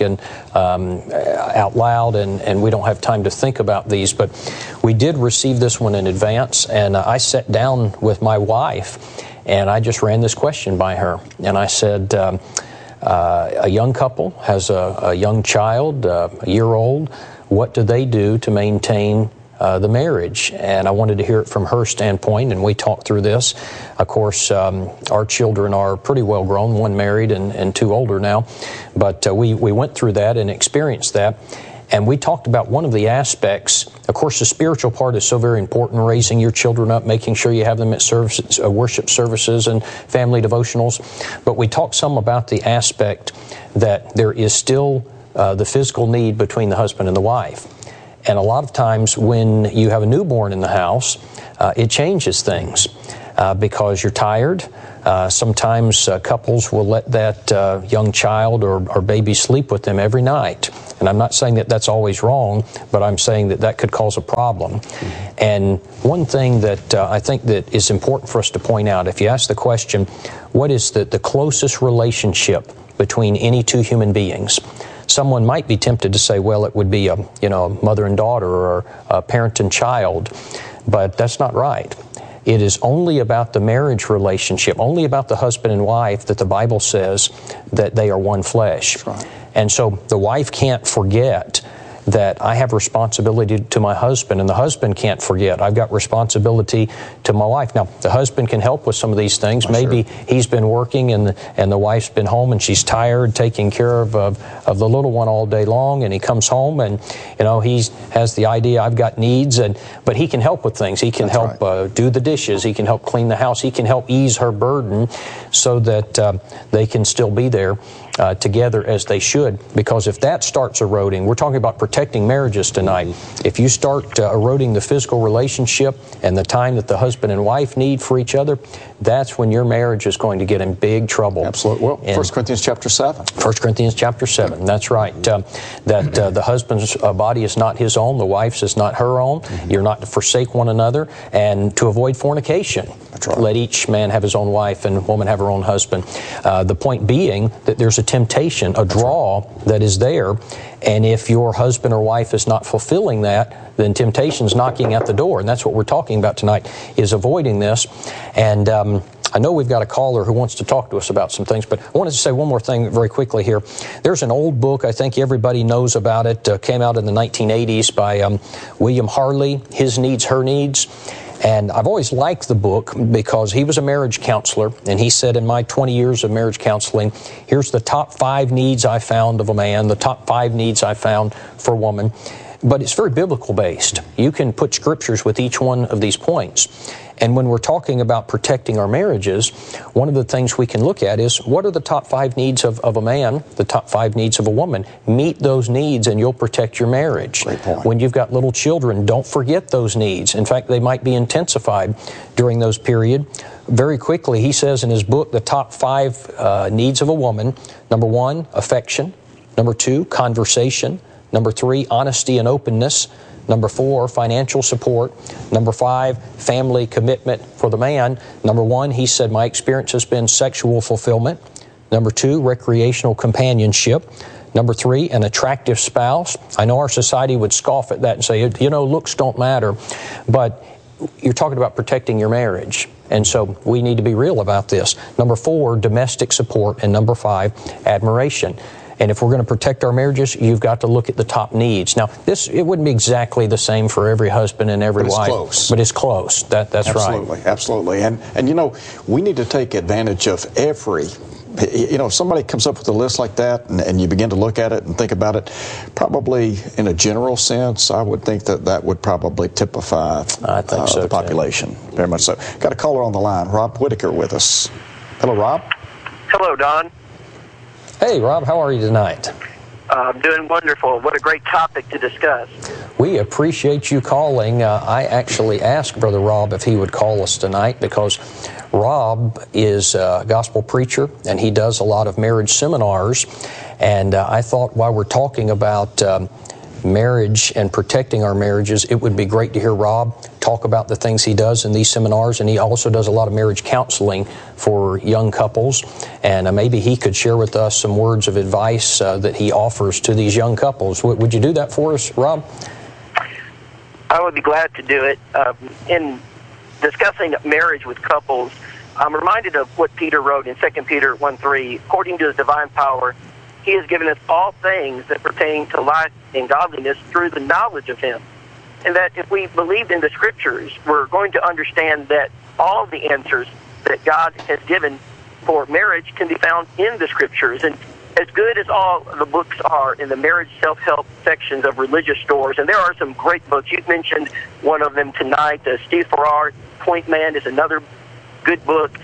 [SPEAKER 6] out loud, and we don't have time to think about these. But we did receive this one in advance, and I sat down with my wife, and I just ran this question by her. And I said, a young couple has a young child, a year old. What do they do to maintain the marriage. And I wanted to hear it from her standpoint, and we talked through this. Of course, our children are pretty well grown, one married and two older now, but we went through that and experienced that. And we talked about one of the aspects. Of course, the spiritual part is so very important, raising your children up, making sure you have them at services, worship services and family devotionals. But we talked some about the aspect that there is still the physical need between the husband and the wife. And a lot of times when you have a newborn in the house, it changes things because you're tired. Sometimes couples will let that young child or baby sleep with them every night. And I'm not saying that that's always wrong, but I'm saying that that could cause a problem. Mm-hmm. And one thing that I think that is important for us to point out, if you ask the question, what is the closest relationship between any two human beings? Someone might be tempted to say, well, it would be a mother and daughter or a parent and child, but that's not right. It is only about the marriage relationship, only about the husband and wife that the Bible says that they are one flesh. That's right. And so the wife can't forget that I have responsibility to my husband, and the husband can't forget I've got responsibility to my wife. Now, the husband can help with some of these things. Maybe he's been working and the wife's been home and she's tired taking care of the little one all day long, and he comes home and he has the idea I've got needs, but he can help with things. He can help do the dishes. He can help clean the house. He can help ease her burden so that they can still be there together as they should. Because if that starts eroding, we're talking about protecting marriages tonight. If you start eroding the physical relationship and the time that the husband and wife need for each other, that's when your marriage is going to get in big trouble.
[SPEAKER 1] Absolutely. Well, 1 Corinthians chapter 7.
[SPEAKER 6] 1 Corinthians chapter 7, that's right. That the husband's body is not his own, the wife's is not her own. Mm-hmm. You're not to forsake one another, and to avoid fornication. That's right. Let each man have his own wife and woman have her own husband. The point being that there's a temptation, a draw that is there, and if your husband or wife is not fulfilling that, then temptation's knocking at the door, and that's what we're talking about tonight, is avoiding this. And I know we've got a caller who wants to talk to us about some things, but I wanted to say one more thing very quickly here. There's an old book, I think everybody knows about it, came out in the 1980s by William Harley, His Needs, Her Needs. And I've always liked the book because he was a marriage counselor, and he said, in my 20 years of marriage counseling, here's the top 5 needs I found of a man, the top 5 needs I found for a woman. But it's very biblical based. You can put scriptures with each one of these points. And when we're talking about protecting our marriages, one of the things we can look at is, what are the top 5 needs of a man, the top 5 needs of a woman? Meet those needs and you'll protect your marriage.
[SPEAKER 1] Great point.
[SPEAKER 6] When you've got little children, don't forget those needs. In fact, they might be intensified during those periods. Very quickly, he says in his book, the top 5 needs of a woman. Number 1, affection. Number 2, conversation. Number 3, honesty and openness. Number 4, financial support. Number 5, family commitment for the man. Number 1, he said, my experience has been sexual fulfillment. Number 2, recreational companionship. Number 3, an attractive spouse. I know our society would scoff at that and say, looks don't matter. But you're talking about protecting your marriage. And so we need to be real about this. Number 4, domestic support. And number 5, admiration. And if we're going to protect our marriages, you've got to look at the top needs. Now, it wouldn't be exactly the same for every husband and every wife.
[SPEAKER 1] Close.
[SPEAKER 6] But it's close. That's
[SPEAKER 1] absolutely,
[SPEAKER 6] right.
[SPEAKER 1] Absolutely. And we need to take advantage of every. If somebody comes up with a list like that and you begin to look at it and think about it, probably in a general sense, I would think that would probably typify the population. Too. Very much so. Got a caller on the line, Rob Whitaker with us. Hello, Rob.
[SPEAKER 8] Hello, Don.
[SPEAKER 6] Hey, Rob, how are you tonight?
[SPEAKER 8] I'm doing wonderful. What a great topic to discuss.
[SPEAKER 6] We appreciate you calling. I actually asked Brother Rob if he would call us tonight because Rob is a gospel preacher and he does a lot of marriage seminars. And I thought while we're talking about marriage and protecting our marriages, it would be great to hear Rob talk about the things he does in these seminars, and he also does a lot of marriage counseling for young couples, and maybe he could share with us some words of advice that he offers to these young couples. Would you do that for us, Rob?
[SPEAKER 8] I would be glad to do it. In discussing marriage with couples, I'm reminded of what Peter wrote in 2 Peter 1:3, according to his divine power, he has given us all things that pertain to life and godliness through the knowledge of him, and that if we believed in the Scriptures, we're going to understand that all the answers that God has given for marriage can be found in the Scriptures. And as good as all the books are in the marriage self-help sections of religious stores, and there are some great books. You've mentioned one of them tonight. Steve Farrar, Point Man, is another good book.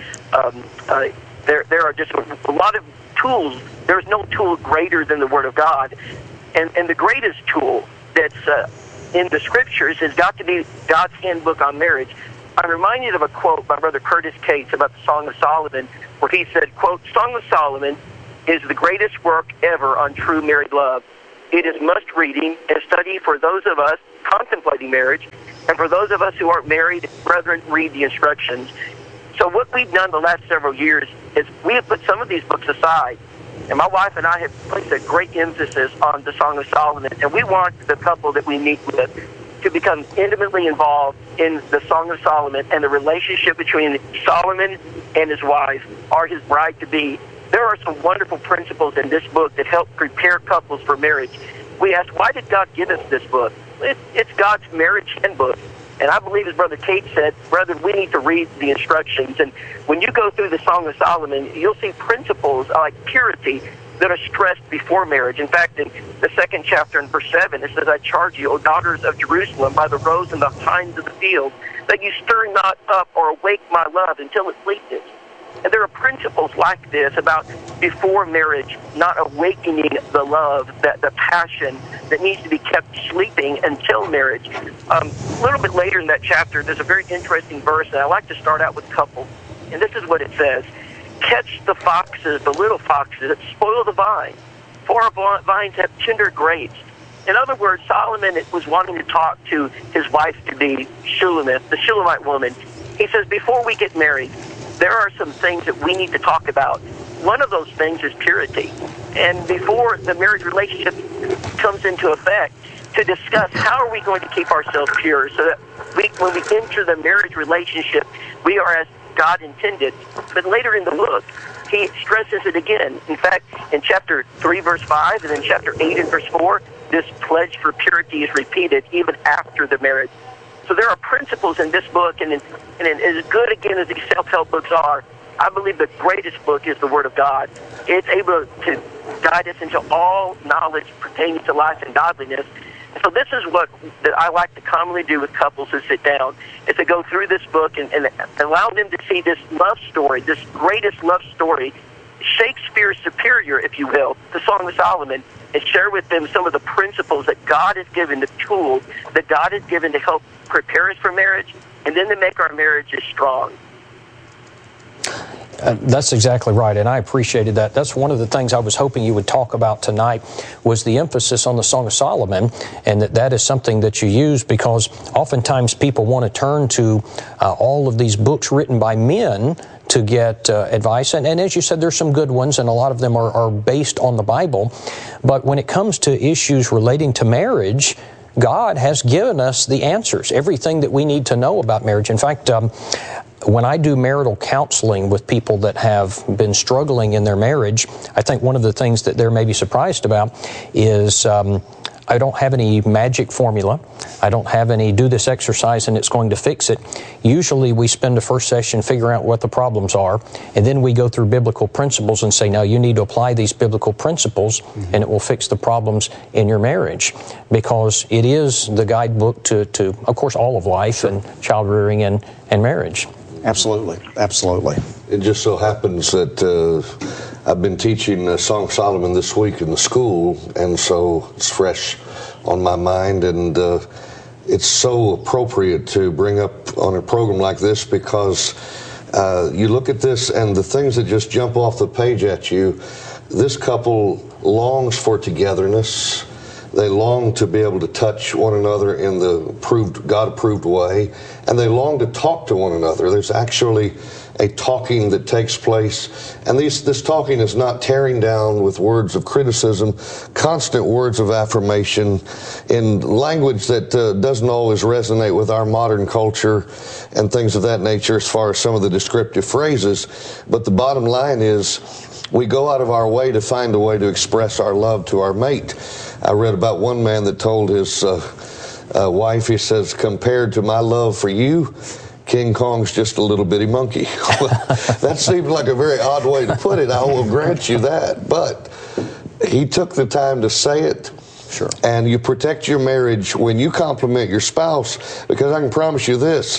[SPEAKER 8] There are just a lot of tools. There's no tool greater than the Word of God. And the greatest tool that's in the Scriptures has got to be God's handbook on marriage. I'm reminded of a quote by Brother Curtis Cates about the Song of Solomon, where he said, quote, "Song of Solomon is the greatest work ever on true married love. It is must reading and study for those of us contemplating marriage, and for those of us who aren't married, brethren, read the instructions." So what we've done the last several years is we have put some of these books aside, and my wife and I have placed a great emphasis on the Song of Solomon, and we want the couple that we meet with to become intimately involved in the Song of Solomon and the relationship between Solomon and his wife, or his bride-to-be. There are some wonderful principles in this book that help prepare couples for marriage. We ask, why did God give us this book? It's God's marriage handbook. And I believe, as Brother Kate said, brother, we need to read the instructions. And when you go through the Song of Solomon, you'll see principles like purity that are stressed before marriage. In fact, in the 2nd chapter in verse 7, it says, "I charge you, O daughters of Jerusalem, by the roes and the hinds of the field, that you stir not up or awake my love until it sleepeth." And there are principles like this about before marriage, not awakening the love, the passion that needs to be kept sleeping until marriage. A little bit later in that chapter, there's a very interesting verse, and I like to start out with couples. And this is what it says: "Catch the foxes, the little foxes that spoil the vine, for our vines have tender grapes." In other words, Solomon was wanting to talk to his wife-to-be, Shulamith, the Shulamite woman. He says, before we get married, there are some things that we need to talk about. One of those things is purity. And before the marriage relationship comes into effect, to discuss how are we going to keep ourselves pure so that when we enter the marriage relationship, we are as God intended. But later in the book, he stresses it again. In fact, in chapter 3, verse 5, and in chapter 8 and verse 4, this pledge for purity is repeated even after the marriage. So there are principles in this book, and as good, again, as these self-help books are, I believe the greatest book is the Word of God. It's able to guide us into all knowledge pertaining to life and godliness. So this is what that I like to commonly do with couples who sit down, is to go through this book and allow them to see this love story, this greatest love story, Shakespeare's superior, if you will, the Song of Solomon, and share with them some of the principles that God has given, the tools that God has given to help prepare us for marriage, and then to make our marriages strong.
[SPEAKER 6] That's exactly right, and I appreciated that. That's one of the things I was hoping you would talk about tonight, was the emphasis on the Song of Solomon, and that is something that you use because oftentimes people want to turn to all of these books written by men to get advice. And as you said, there's some good ones, and a lot of them are based on the Bible. But when it comes to issues relating to marriage, God has given us the answers, everything that we need to know about marriage. In fact, when I do marital counseling with people that have been struggling in their marriage, I think one of the things that they're maybe surprised about is I don't have any magic formula. I don't have any do this exercise and it's going to fix it. Usually we spend the first session figuring out what the problems are, and then we go through biblical principles and say, now you need to apply these biblical principles and it will fix the problems in your marriage, because it is the guidebook to of course, all of life and child rearing and marriage.
[SPEAKER 1] Absolutely. Absolutely.
[SPEAKER 4] It just so happens that I've been teaching Song of Solomon this week in the school, and so it's fresh on my mind, and it's so appropriate to bring up on a program like this, because you look at this and the things that just jump off the page at you. This couple longs for togetherness. They long to be able to touch one another in the God-approved way, and they long to talk to one another. There's actually a talking that takes place, and this talking is not tearing down with words of criticism, constant words of affirmation in language that doesn't always resonate with our modern culture and things of that nature as far as some of the descriptive phrases. But the bottom line is we go out of our way to find a way to express our love to our mate. I read about one man that told his wife, he says, compared to my love for you, King Kong's just a little bitty monkey. Well, that seems like a very odd way to put it. I will grant you that. But he took the time to say it.
[SPEAKER 1] Sure.
[SPEAKER 4] And you protect your marriage when you compliment your spouse, because I can promise you this,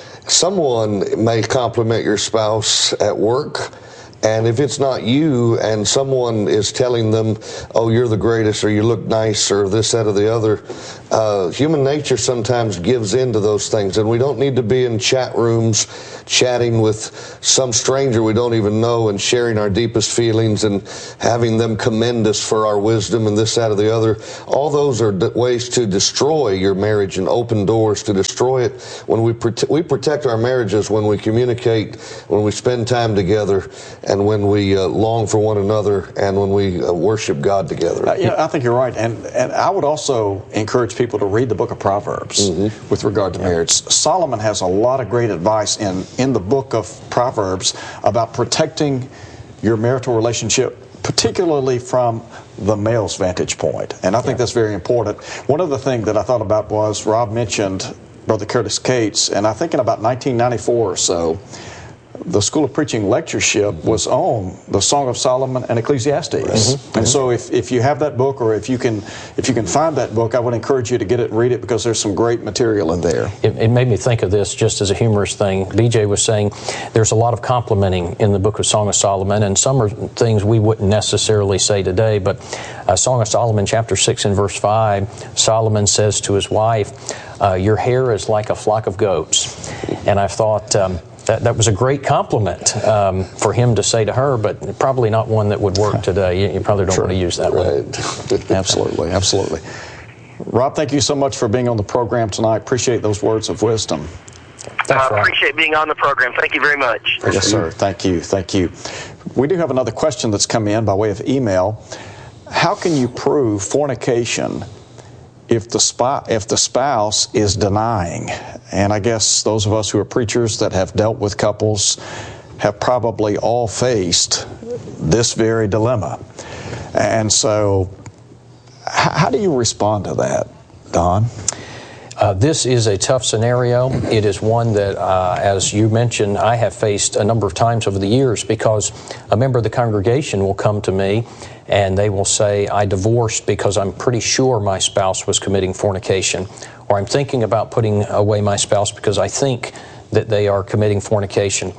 [SPEAKER 4] someone may compliment your spouse at work, and if it's not you and someone is telling them, oh, you're the greatest, or you look nice, or this, that, or the other, human nature sometimes gives in to those things. And we don't need to be in chat rooms chatting with some stranger we don't even know and sharing our deepest feelings and having them commend us for our wisdom and this, that, or the other. All those are ways to destroy your marriage and open doors to destroy it. When we protect our marriages when we communicate, when we spend time together, and when we long for one another, and when we worship God together.
[SPEAKER 1] I think you're right. And I would also encourage people to read the book of Proverbs with regard to marriage. Solomon has a lot of great advice in the book of Proverbs about protecting your marital relationship, particularly from the male's vantage point. And I think that's very important. One other thing that I thought about was Rob mentioned Brother Curtis Cates, and I think in about 1994 or so, the School of Preaching lectureship was on the Song of Solomon and Ecclesiastes. And so if you have that book, or if you can find that book, I would encourage you to get it and read it, because there's some great material in there.
[SPEAKER 6] It made me think of this just as a humorous thing. BJ was saying there's a lot of complimenting in the book of Song of Solomon, and some are things we wouldn't necessarily say today, but Song of Solomon chapter 6 and verse 5, Solomon says to his wife, your hair is like a flock of goats. And I thought, that was a great compliment for him to say to her, but probably not one that would work today. You probably don't want to use that one.
[SPEAKER 1] Absolutely, absolutely. Rob, thank you so much for being on the program tonight. Appreciate those words of wisdom.
[SPEAKER 8] I appreciate being on the program. Thank you very much.
[SPEAKER 1] Yes, sir. Thank you. Thank you. We do have another question that's come in by way of email. How can you prove fornication if the spouse is denying? And I guess those of us who are preachers that have dealt with couples have probably all faced this very dilemma. And so how do you respond to that, Don?
[SPEAKER 6] This is a tough scenario. It is one that, as you mentioned, I have faced a number of times over the years, because a member of the congregation will come to me and they will say, I divorced because I'm pretty sure my spouse was committing fornication, or I'm thinking about putting away my spouse because I think that they are committing fornication.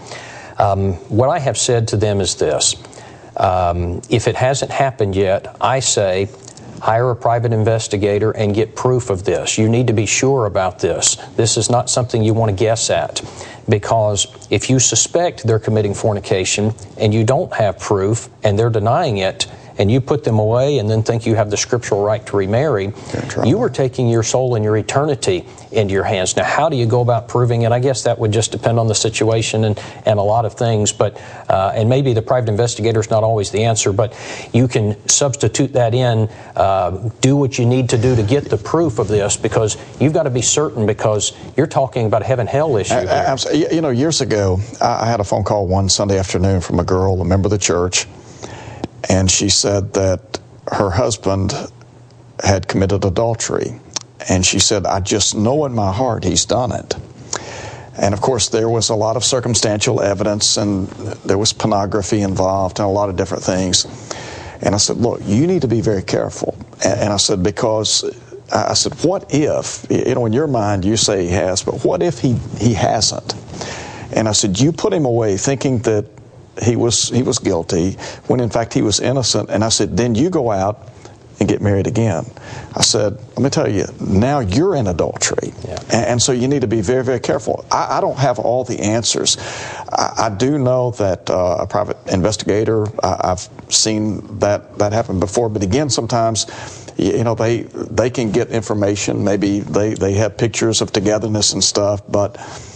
[SPEAKER 6] What I have said to them is this. If it hasn't happened yet, I say, hire a private investigator and get proof of this. You need to be sure about this. This is not something you want to guess at, because if you suspect they're committing fornication and you don't have proof and they're denying it, and you put them away and then think you have the scriptural right to remarry, you are taking your soul and your eternity into your hands. Now, how do you go about proving it? I guess that would just depend on the situation and a lot of things. But and maybe the private investigator is not always the answer, but you can substitute that in. Do what you need to do to get the proof of this, because you've got to be certain, because you're talking about a heaven-hell issue here.
[SPEAKER 1] You know, years ago, I had a phone call one Sunday afternoon from a girl, a member of the church, and she said that her husband had committed adultery. And she said, I just know in my heart he's done it. And of course, there was a lot of circumstantial evidence, and there was pornography involved and a lot of different things. And I said, look, you need to be very careful. And I said, because I said, what if, you know, in your mind you say he has, but what if he hasn't? And I said, you put him away thinking that he was guilty, when in fact he was innocent. And I said, then you go out and get married again. I said, let me tell you, now you're in adultery. Yeah. And so you need to be very, very careful. I don't have all the answers. I do know that a private investigator, I've seen that happen before. But again, sometimes, you know, they can get information. Maybe they have pictures of togetherness and stuff. But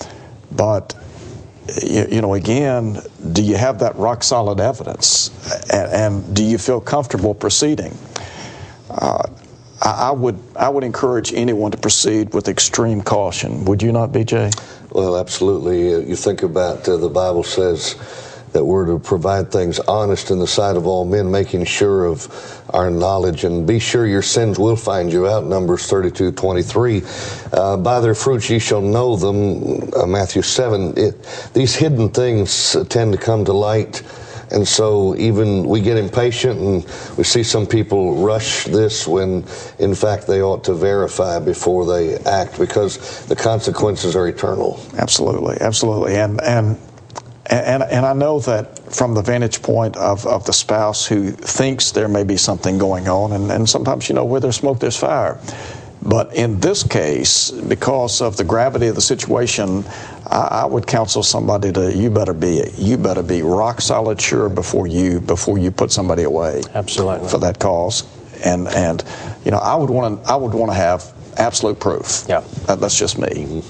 [SPEAKER 1] you know, again, do you have that rock solid evidence? And do you feel comfortable proceeding? I would encourage anyone to proceed with extreme caution. Would you not, BJ?
[SPEAKER 4] Well, absolutely. You think about the Bible says that we're to provide things honest in the sight of all men, making sure of our knowledge, and be sure your sins will find you out, Numbers 32:23. By their fruits ye shall know them, Matthew 7. These hidden things tend to come to light. And so even we get impatient, and we see some people rush this when in fact they ought to verify before they act, because the consequences are eternal.
[SPEAKER 1] Absolutely, absolutely. And I know that from the vantage point of the spouse who thinks there may be something going on, and sometimes, where there's smoke, there's fire. But in this case, because of the gravity of the situation, I would counsel somebody to you better be rock solid sure before you put somebody away.
[SPEAKER 6] Absolutely.
[SPEAKER 1] For that cause, and I would want to have absolute proof.
[SPEAKER 6] Yeah,
[SPEAKER 1] that's just me.